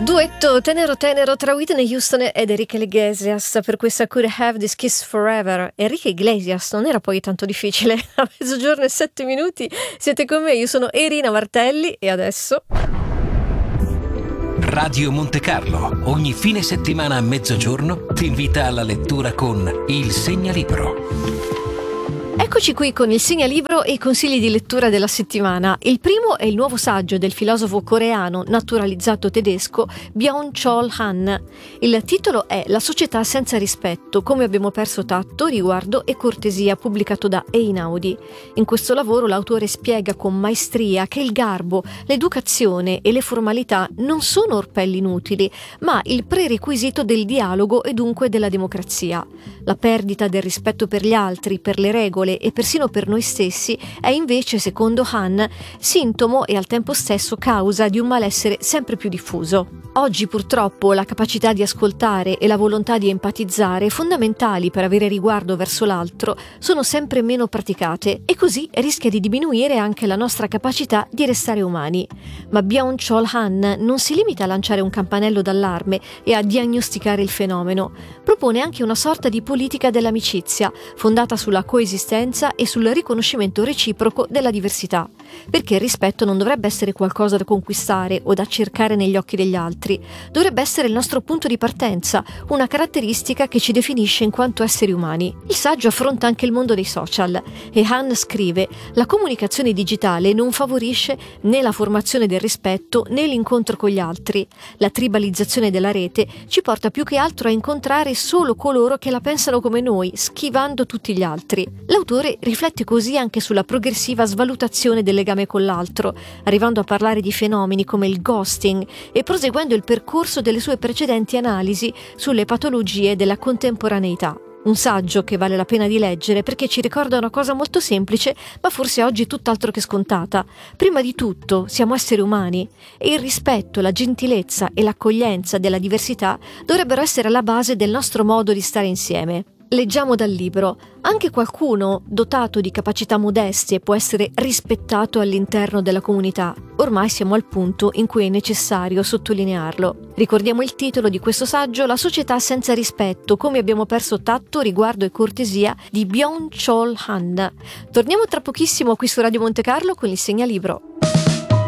Duetto tenero tra Whitney Houston ed Enrique Iglesias per questa Could I Have This Kiss Forever. Enrique Iglesias non era poi tanto difficile. A 12:07 siete con me, io sono Irina Martelli e adesso Radio Monte Carlo, ogni fine settimana a mezzogiorno ti invita alla lettura con Il Segnalibro. Eccoci qui con il segnalibro e i consigli di lettura della settimana. Il primo è il nuovo saggio del filosofo coreano naturalizzato tedesco Byung-Chul Han. Il titolo è La società senza rispetto, come abbiamo perso tatto, riguardo e cortesia, pubblicato da Einaudi. In questo lavoro l'autore spiega con maestria che il garbo, l'educazione e le formalità non sono orpelli inutili, ma il prerequisito del dialogo e dunque della democrazia. La perdita del rispetto per gli altri, per le regole e persino per noi stessi è invece, secondo Han, sintomo e al tempo stesso causa di un malessere sempre più diffuso. Oggi purtroppo la capacità di ascoltare e la volontà di empatizzare, fondamentali per avere riguardo verso l'altro, sono sempre meno praticate e così rischia di diminuire anche la nostra capacità di restare umani. Ma Byung-Chul Han non si limita a lanciare un campanello d'allarme e a diagnosticare il fenomeno. Propone anche una sorta di politica dell'amicizia, fondata sulla coesistenza e sul riconoscimento reciproco della diversità, perché il rispetto non dovrebbe essere qualcosa da conquistare o da cercare negli occhi degli altri, dovrebbe essere il nostro punto di partenza, una caratteristica che ci definisce in quanto esseri umani. Il saggio affronta anche il mondo dei social e Han scrive: la comunicazione digitale non favorisce né la formazione del rispetto né l'incontro con gli altri. La tribalizzazione della rete ci porta più che altro a incontrare solo coloro che la pensano come noi, schivando tutti gli altri. L'autore riflette così anche sulla progressiva svalutazione del legame con l'altro, arrivando a parlare di fenomeni come il ghosting e proseguendo il percorso delle sue precedenti analisi sulle patologie della contemporaneità. Un saggio che vale la pena di leggere perché ci ricorda una cosa molto semplice, ma forse oggi tutt'altro che scontata. Prima di tutto siamo esseri umani e il rispetto, la gentilezza e l'accoglienza della diversità dovrebbero essere alla base del nostro modo di stare insieme. Leggiamo dal libro: anche qualcuno dotato di capacità modeste può essere rispettato all'interno della comunità. Ormai siamo al punto in cui è necessario sottolinearlo. Ricordiamo il titolo di questo saggio: La società senza rispetto, come abbiamo perso tatto, riguardo e cortesia, di Byung-Chul Han. Torniamo tra pochissimo qui su Radio Monte Carlo con il segnalibro.